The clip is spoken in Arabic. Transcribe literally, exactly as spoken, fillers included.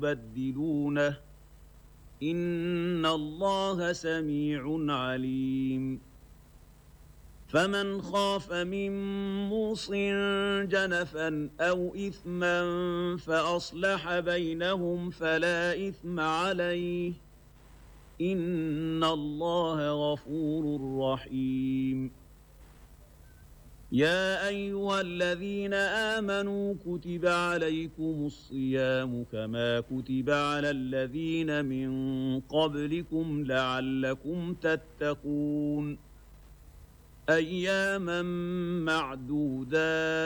يبدلونه إن الله سميع عليم فمن خاف من موص جنفا أو إثما فأصلح بينهم فلا إثم عليه إن الله غفور رحيم يا أيها الذين آمنوا كتب عليكم الصيام كما كتب على الذين من قبلكم لعلكم تتقون أياما معدودات